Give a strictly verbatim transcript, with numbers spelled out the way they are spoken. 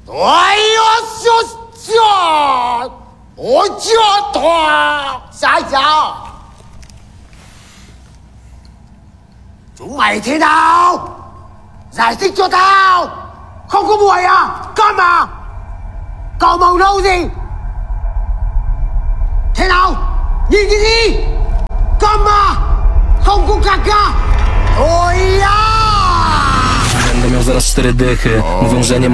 哎呦，小小，我叫他傻小，chúng mày thế nào? Giải thích cho tao. Không có muội à? Con mà. Cậu màu nâu gì? Thế nào? Nhìn cái gì? Con mà. Không có cà ca. Ôi à. Będę miał zaraz cztery dychy. Mówią, że nie